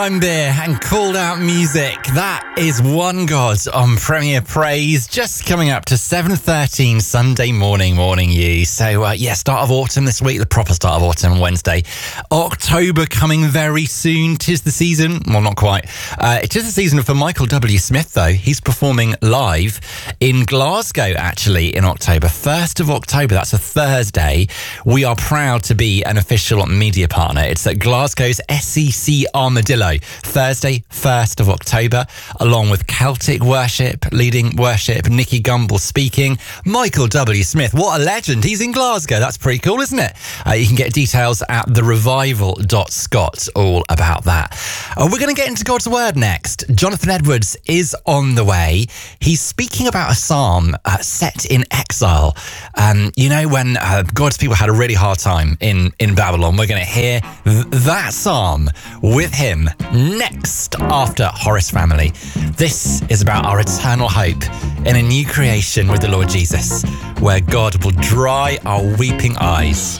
I'm there and called out music. That is One God on Premier Praise, just coming up to 7:13 Sunday morning you. So, start of autumn this week, the proper start of autumn Wednesday. October coming very soon. 'Tis the season. Well, not quite. It is the season for Michael W. Smith, though. He's performing live in Glasgow, actually, in October. 1st of October, that's a Thursday. We are proud to be an official media partner. It's at Glasgow's SEC Armadillo. Thursday, 1st of October, along with Celtic Worship, leading worship, Nicky Gumbel speaking. Michael W. Smith, what a legend. He's in Glasgow. That's pretty cool, isn't it? You can get details at therevival.scot, all about that. We're going to get into God's Word next. Jonathan Edwards is on the way. He's speaking about a psalm set in exile. When God's people had a really hard time in Babylon, we're going to hear that psalm with him next after Horace Family. This is about our eternal hope in a new creation with the Lord Jesus, where God will dry our weeping eyes.